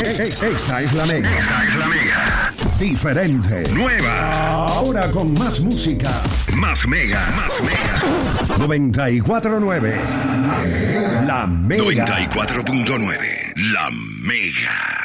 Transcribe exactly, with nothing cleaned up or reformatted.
Esta es la Mega. Esta es la Mega. Diferente. Nueva. Ahora con más música. Más Mega. Más Mega. noventa y cuatro punto nueve. La Mega. noventa y cuatro punto nueve. La Mega.